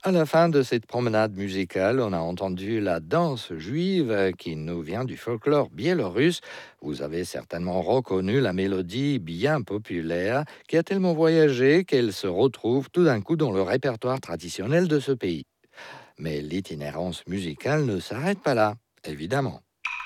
À la fin de cette promenade musicale, on a entendu la danse juive qui nous vient du folklore biélorusse. Vous avez certainement reconnu la mélodie bien populaire qui a tellement voyagé qu'elle se retrouve tout d'un coup dans le répertoire traditionnel de ce pays. Mais l'itinérance musicale ne s'arrête pas là, évidemment.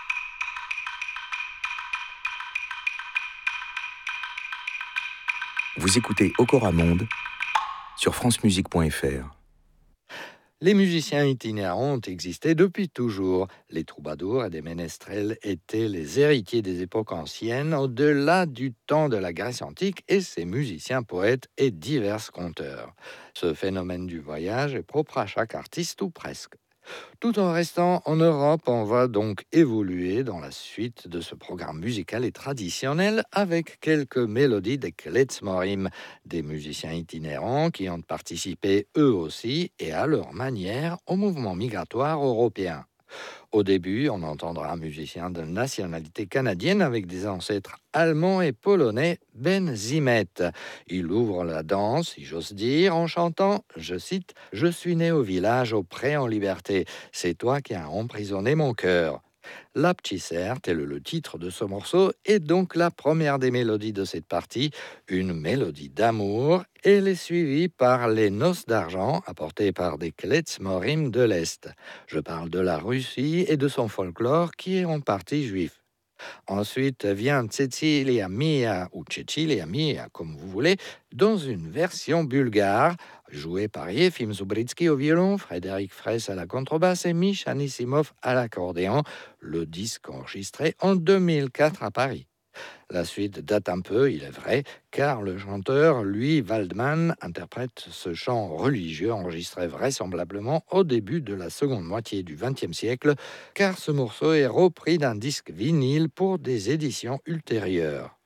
Vous écoutez Okora Monde sur francemusique.fr. Les musiciens itinérants ont existé depuis toujours. Les troubadours et des ménestrels étaient les héritiers des époques anciennes, au-delà du temps de la Grèce antique, et ses musiciens, poètes et divers conteurs. Ce phénomène du voyage est propre à chaque artiste ou presque. Tout en restant en Europe, on va donc évoluer dans la suite de ce programme musical et traditionnel avec quelques mélodies des klezmorim, des musiciens itinérants qui ont participé eux aussi et à leur manière au mouvement migratoire européen. Au début, on entendra un musicien de nationalité canadienne avec des ancêtres allemands et polonais, Ben Zimet. Il ouvre la danse, si j'ose dire, en chantant, je cite, Je suis né au village, au pré en liberté. C'est toi qui as emprisonné mon cœur. La P'tissert est le titre de ce morceau et donc la première des mélodies de cette partie, une mélodie d'amour. Elle est suivie par les noces d'argent apportées par des klezmorim de l'Est. Je parle de la Russie et de son folklore qui est en partie juif. Ensuite vient Cecilia Mia ou Cecilia Mia, comme vous voulez, dans une version bulgare, jouée par Yefim Zubritsky au violon, Frédéric Fraisse à la contrebasse et Mish Anisimov à l'accordéon, le disque enregistré en 2004 à Paris. La suite date un peu, il est vrai, car le chanteur, lui, Waldman, interprète ce chant religieux enregistré vraisemblablement au début de la seconde moitié du XXe siècle, car ce morceau est repris d'un disque vinyle pour des éditions ultérieures.